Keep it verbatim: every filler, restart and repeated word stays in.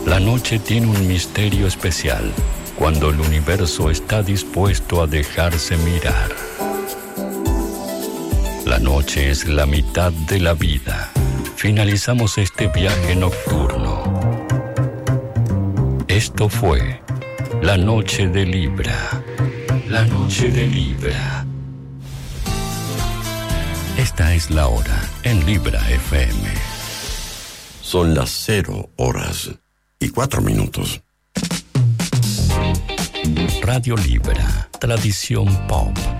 La noche tiene un misterio especial cuando el universo está dispuesto a dejarse mirar. La noche es la mitad de la vida. Finalizamos este viaje nocturno. Esto fue La Noche de Libra. La Noche de Libra. Esta es la hora en Libra F M. Son las cero horas y cuatro minutos. Radio Libra, tradición pop.